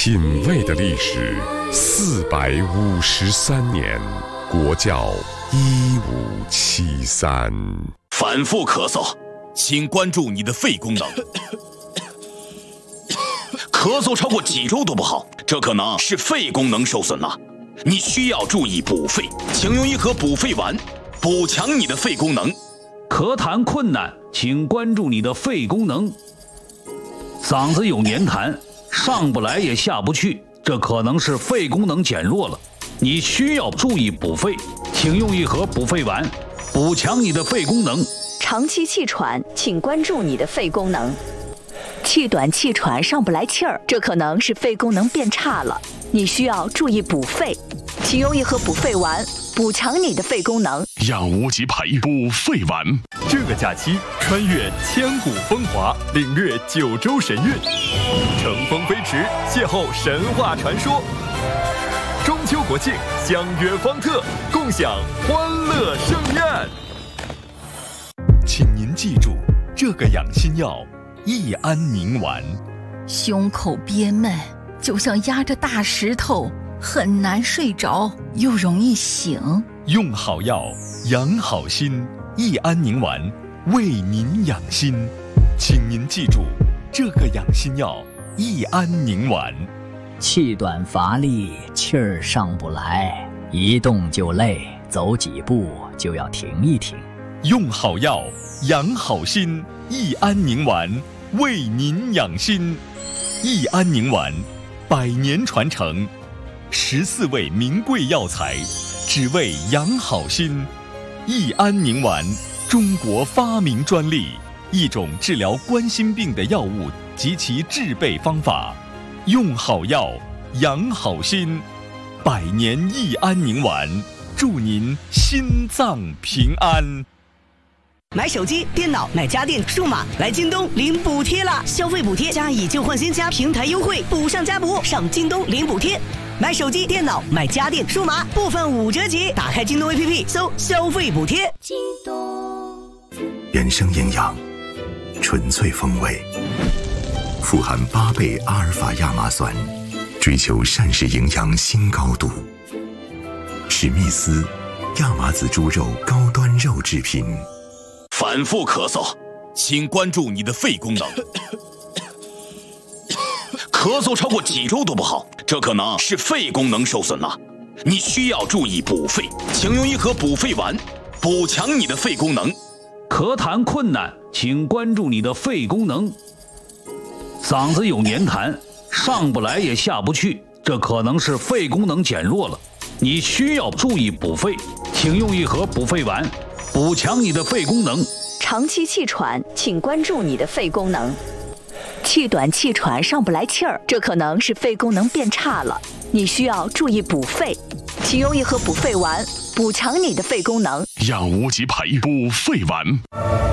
品味的历史453年，国窖1573。 反复咳嗽，请关注你的肺功能。咳嗽超过几周都不好，这可能是肺功能受损了。你需要注意补肺，请用一盒补肺丸，补强你的肺功能。 咳痰困难，请关注你的肺功能。嗓子有黏痰，上不来也下不去，这可能是肺功能减弱了。你需要注意补肺，请用一盒补肺丸，补强你的肺功能。 长期气喘，请关注你的肺功能。气短气喘上不来气儿，这可能是肺功能变差了。你需要注意补肺，请用一盒补肺丸，补强你的肺功能。 养无极培补肺丸。 这个假期穿越千古风华，领略九州神韵，乘风飞驰，邂逅神话传说。中秋国庆相约方特，共享欢乐盛宴。请您记住，这个养心药益安宁丸。 胸口憋闷，就像压着大石头，很难睡着，又容易醒。 用好药，养好心，益安宁丸为您养心。请您记住，这个养心药益安宁丸。 气短乏力，气儿上不来，一动就累，走几步就要停一停。 用好药，养好心，益安宁丸为您养心。益安宁丸100年传承，14味名贵药材，只为养好心。益安宁丸，中国发明专利，一种治疗冠心病的药物及其制备方法。用好药，养好心，100年益安宁丸，祝您心脏平安。 买手机、电脑、买家电、数码，来京东领补贴啦！消费补贴加以旧换新加平台优惠，补上加补，上京东领补贴。买手机、电脑、买家电、数码，部分5折起。打开京东 APP， 搜消费补贴。京东原生营养，纯粹风味，富含8倍阿尔法亚麻酸，追求膳食营养新高度。史密斯亚麻籽猪肉高端肉制品。 反复咳嗽，请关注你的肺功能。咳嗽超过几周都不好，这可能是肺功能受损了。你需要注意补肺，请用一盒补肺丸，补强你的肺功能。 咳痰困难，请关注你的肺功能。嗓子有黏痰，上不来也下不去，这可能是肺功能减弱了。你需要注意补肺，请用一盒补肺丸，补强你的肺功能。 长期气喘，请关注你的肺功能。气短气喘上不来气儿，这可能是肺功能变差了。你需要注意补肺，请用一盒补肺丸，补强你的肺功能。 养无极培补肺丸。